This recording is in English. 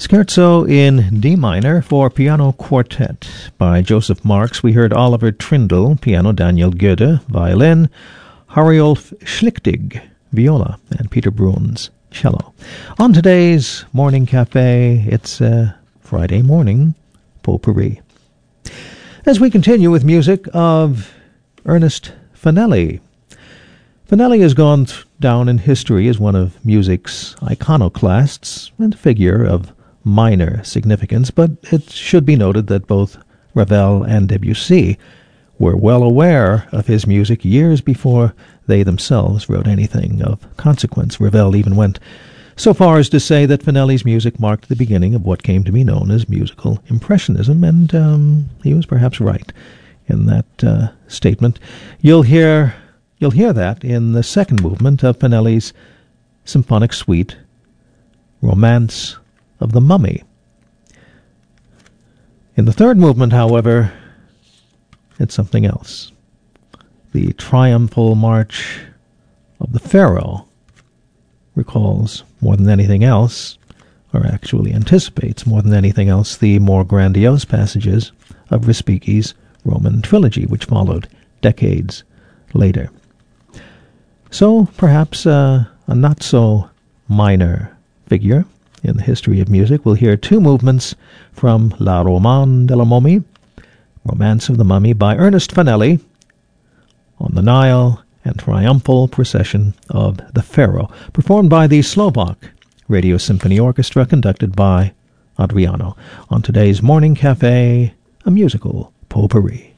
Scherzo in D minor for piano quartet by Joseph Marx. We heard Oliver Trindle, piano, Daniel Goede, violin, Hariolf Schlichtig, viola, and Peter Bruns, cello. On today's Morning Cafe, it's Friday morning potpourri. As we continue with music of Ernest Finelli. Finelli has gone down in history as one of music's iconoclasts and a figure of minor significance, but it should be noted that both Ravel and Debussy were well aware of his music years before they themselves wrote anything of consequence. Ravel even went so far as to say that Finelli's music marked the beginning of what came to be known as musical impressionism, and he was perhaps right in that statement. You'll hear that in the second movement of Finelli's symphonic suite, Romance of the Mummy. In the third movement, however, it's something else. The triumphal march of the Pharaoh recalls more than anything else, or actually anticipates more than anything else, the more grandiose passages of Respighi's Roman trilogy, which followed decades later. So perhaps a not-so-minor figure in the history of music. We'll hear two movements from La Romane de la Momie, Romance of the Mummy by Ernest Finelli, on the Nile and Triumphal Procession of the Pharaoh, performed by the Slovak Radio Symphony Orchestra, conducted by Adriano. On today's Morning Cafe, a musical potpourri.